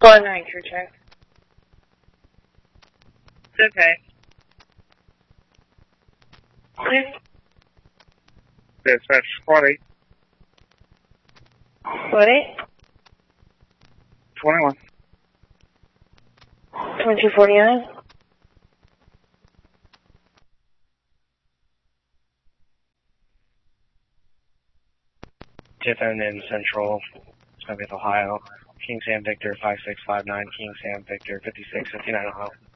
9 crew check. It's okay. Clear. Dispatch, squad 8. What 8? 21. 2249. Tiffin in Central, Smith, Ohio. King Sam Victor 5659, King Sam Victor 5659 Ohio.